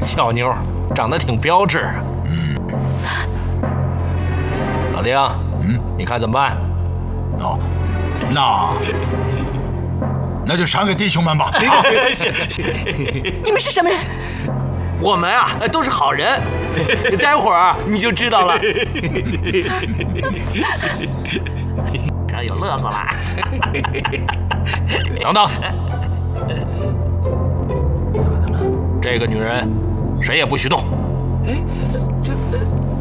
小妞长得挺标致啊。老丁，你看怎么办？ 哦，那就赏给弟兄们吧。 你们是什么人？ 我们啊，都是好人，待会儿你就知道了。这有乐子了。 等等，这个女人谁也不许动。 哎，这